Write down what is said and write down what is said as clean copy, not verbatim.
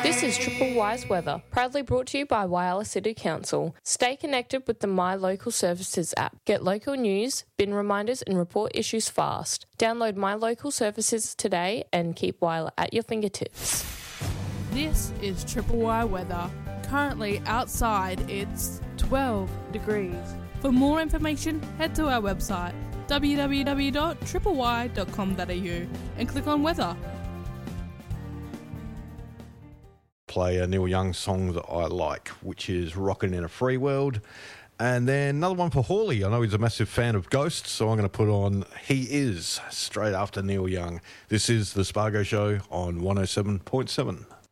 This is Triple Wise Weather, proudly brought to you by Whyalla City Council. Stay connected with the My Local Services app. Get local news, bin reminders and report issues fast. Download My Local Services today and keep Whyalla at your fingertips. This is Triple Y Weather. Currently outside it's 12 degrees. For more information, head to our website www.tripley.com.au and click on weather. Play a Neil Young song that I like, which is Rockin' in a Free World. And then another one for Hawley. I know he's a massive fan of Ghosts, so I'm going to put on He Is straight after Neil Young. This is The Spargo Show on 107.7.